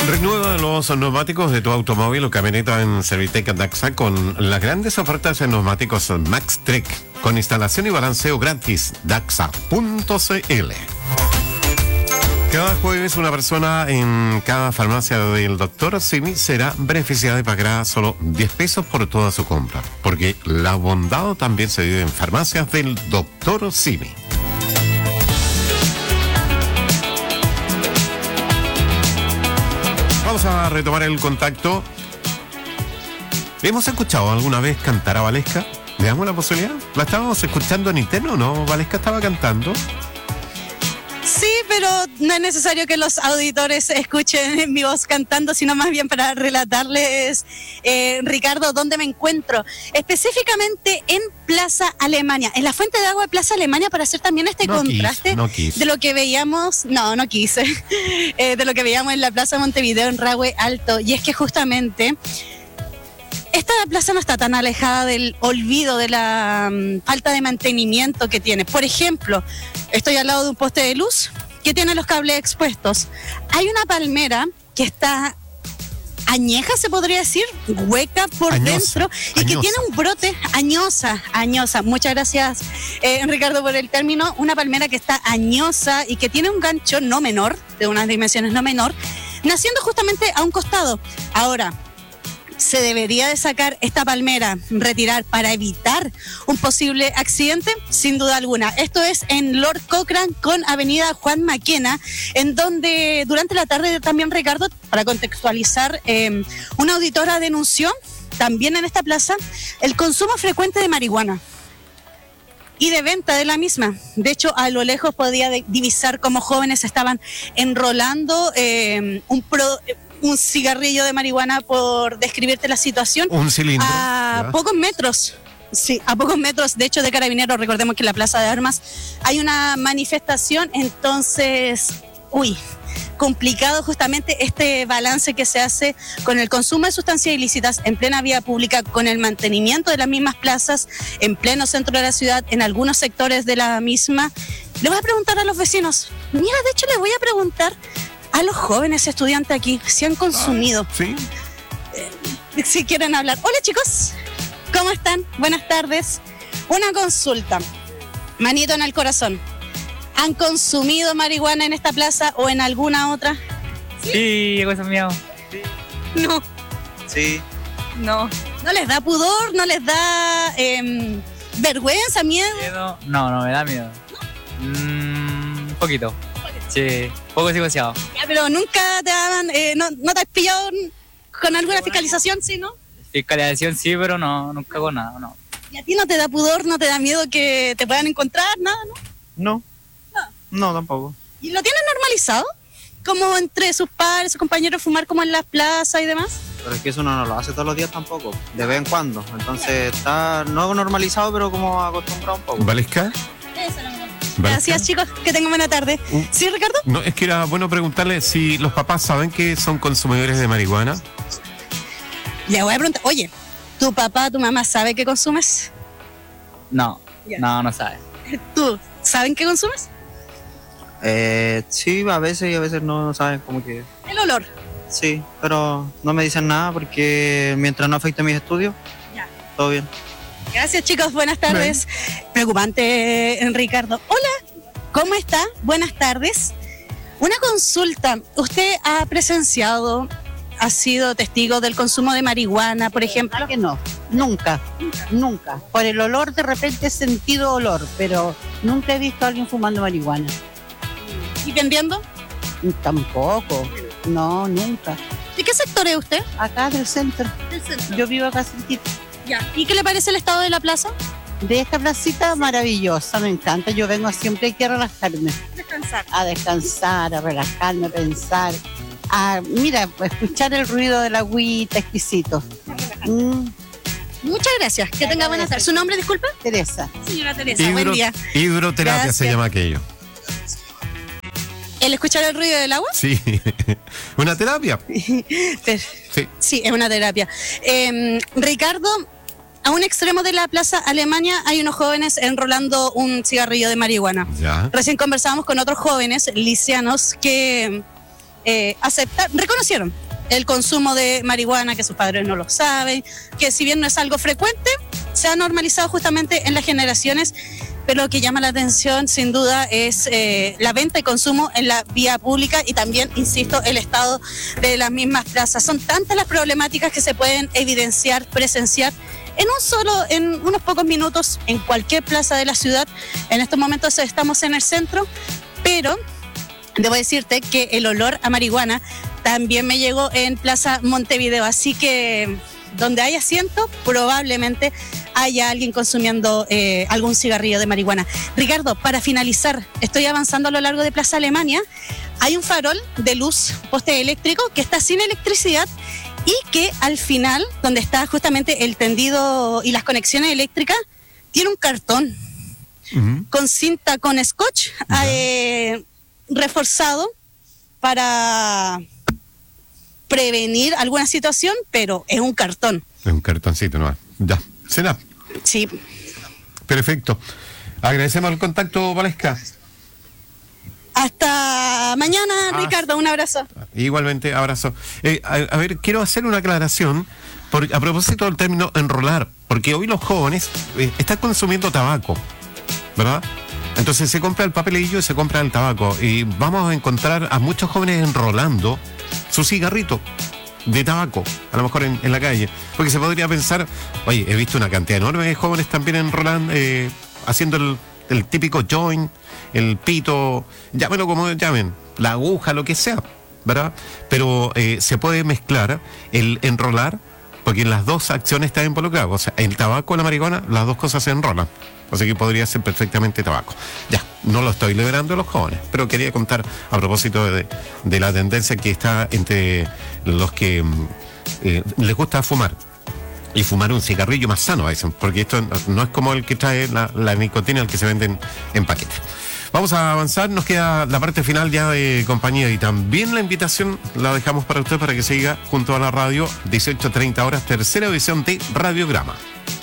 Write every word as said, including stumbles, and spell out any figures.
Renueva los neumáticos de tu automóvil o camioneta en Servitec Daxa con las grandes ofertas en neumáticos MaxTrek con instalación y balanceo gratis. Daxa punto cl. Cada jueves una persona en cada farmacia del doctor Simi será beneficiada y pagará solo diez pesos por toda su compra, porque la bondad también se vive en farmacias del doctor Simi. Vamos a retomar el contacto. ¿Hemos escuchado alguna vez cantar a Valesca? ¿Le damos la posibilidad? ¿La estábamos escuchando en interno, no? ¿Valesca estaba cantando? Sí, pero no es necesario que los auditores escuchen mi voz cantando, sino más bien para relatarles, eh, Ricardo, dónde me encuentro. Específicamente en Plaza Alemania, en la fuente de agua de Plaza Alemania, para hacer también este no contraste quis, no quis. de lo que veíamos, no, no quise, eh, de lo que veíamos en la Plaza Montevideo en Rahue Alto. Y es que justamente esta plaza no está tan alejada del olvido, de la um, falta de mantenimiento que tiene. Por ejemplo, estoy al lado de un poste de luz que tiene los cables expuestos. Hay una palmera que está añeja, se podría decir, hueca por añosa, dentro y añosa. que tiene un brote, añosa, añosa. Muchas gracias, eh, Ricardo, por el término. Una palmera que está añosa y que tiene un gancho no menor, de unas dimensiones no menor, naciendo justamente a un costado. Ahora, ¿se debería de sacar esta palmera, retirar para evitar un posible accidente? Sin duda alguna. Esto es en Lord Cochrane con Avenida Juan Maquena, en donde durante la tarde también, Ricardo, para contextualizar, eh, una auditora denunció también en esta plaza el consumo frecuente de marihuana y de venta de la misma. De hecho, a lo lejos podía de- divisar cómo jóvenes estaban enrolando eh, un pro... un cigarrillo de marihuana, por describirte la situación. Un cilindro. A ¿ya? pocos metros. Sí, a pocos metros, de hecho, de Carabineros. Recordemos que en la Plaza de Armas hay una manifestación, entonces, uy, complicado justamente este balance que se hace con el consumo de sustancias ilícitas en plena vía pública, con el mantenimiento de las mismas plazas, en pleno centro de la ciudad, en algunos sectores de la misma. Le voy a preguntar a los vecinos. Mira, de hecho, le voy a preguntar a los jóvenes estudiantes aquí si han consumido, Ah, sí. si quieren hablar. Hola, chicos, ¿cómo están? Buenas tardes. Una consulta, manito en el corazón. ¿Han consumido marihuana en esta plaza o en alguna otra? Sí, he consumido. No, Sí, no. ¿No les da pudor? ¿No les da em, vergüenza, miedo? Miedo. No, no, me da miedo. Mm, un poquito. Sí, poco sí demasiado. Ya, pero nunca te daban, eh, no, ¿no te has pillado con alguna fiscalización, sí, no? Fiscalización sí, pero no, nunca hago nada, no. ¿Y a ti no te da pudor, no te da miedo que te puedan encontrar, nada, no? no. No, tampoco. ¿Y lo tienen normalizado? Como entre sus padres, sus compañeros, fumar como en las plazas y demás. Pero es que eso uno no lo hace todos los días tampoco, de vez en cuando. Entonces está no normalizado, pero como acostumbrado un poco. ¿Valesca? Gracias, chicos, que tengan buena tarde. Uh. ¿Sí, Ricardo? No, es que era bueno preguntarle si los papás saben que son consumidores de marihuana. Le voy a preguntar, oye, ¿tu papá, tu mamá sabe que consumes? No, Ya. no, no sabe. ¿Tú saben que consumes? Eh, sí, a veces y a veces no saben como que... El olor. Sí, pero no me dicen nada porque mientras no afecte mis estudios, Ya. todo bien. Gracias, chicos, buenas tardes. Preocupante, Ricardo. Hola, ¿cómo está? Buenas tardes. Una consulta, ¿usted ha presenciado, ha sido testigo del consumo de marihuana, por ejemplo? Claro que no, nunca, nunca. Por el olor de repente he sentido olor, pero nunca he visto a alguien fumando marihuana. ¿Y vendiendo? Tampoco, no, nunca. ¿De qué sector es usted? Acá del centro, Del centro. yo vivo acá cerquita. Ya. ¿Y qué le parece el estado de la plaza? De esta placita maravillosa, me encanta, yo vengo siempre aquí a relajarme, Descansar. a descansar, a relajarme, a pensar, a, mira, pues, escuchar el ruido de la agüita, exquisito. Mm, Muchas gracias. Que tenga buenas tardes. ¿Su nombre, disculpa? Teresa. Señora Teresa, buen Hidro- día. hidroterapia Gracias. se llama aquello. ¿El escuchar el ruido del agua? Sí. ¿Una terapia? Per- Sí. Sí, es una terapia. Eh, Ricardo, a un extremo de la Plaza Alemania hay unos jóvenes enrolando un cigarrillo de marihuana. Ya. Recién conversábamos con otros jóvenes lisianos que eh, aceptar, reconocieron el consumo de marihuana, que sus padres no lo saben, que si bien no es algo frecuente, se ha normalizado justamente en las generaciones, pero lo que llama la atención sin duda es eh, la venta y consumo en la vía pública y también, insisto, el estado de las mismas plazas. Son tantas las problemáticas que se pueden evidenciar, presenciar en un solo, en unos pocos minutos, en cualquier plaza de la ciudad. En estos momentos estamos en el centro, pero debo decirte que el olor a marihuana también me llegó en Plaza Montevideo, así que donde hay asiento, probablemente haya alguien consumiendo eh, algún cigarrillo de marihuana. Ricardo, para finalizar, estoy avanzando a lo largo de Plaza Alemania. Hay un farol de luz, poste eléctrico, que está sin electricidad y que al final, donde está justamente el tendido y las conexiones eléctricas, tiene un cartón uh-huh. con cinta con scotch uh-huh. eh, reforzado para prevenir alguna situación, pero es un cartón. Es un cartoncito nomás. Ya. ¿Será? Sí. Perfecto. Agradecemos el contacto, Valesca. Hasta mañana, ah, Ricardo. Un abrazo. Igualmente, abrazo. Eh, a, a ver, quiero hacer una aclaración por, a propósito del término enrolar, porque hoy los jóvenes eh, están consumiendo tabaco, ¿verdad? Entonces se compra el papelillo y se compra el tabaco. Y vamos a encontrar a muchos jóvenes enrolando su cigarrito de tabaco, a lo mejor en, en la calle. Porque se podría pensar, oye, he visto una cantidad enorme de jóvenes también enrolando, eh, haciendo el, el típico joint, el pito, llámelo como llamen, la aguja, lo que sea, ¿verdad? Pero eh, se puede mezclar el enrolar, porque las dos acciones están involucradas. O sea, el tabaco y la marihuana, las dos cosas se enrolan. Así que podría ser perfectamente tabaco. Ya, no lo estoy liberando a los jóvenes, pero quería contar a propósito de, de la tendencia que está entre los que eh, les gusta fumar. Y fumar un cigarrillo más sano, dicen, porque esto no es como el que trae la, la nicotina, el que se venden en paquete. Vamos a avanzar, nos queda la parte final ya de compañía y también la invitación la dejamos para usted para que siga junto a la radio, dieciocho treinta horas, tercera edición de Radiograma.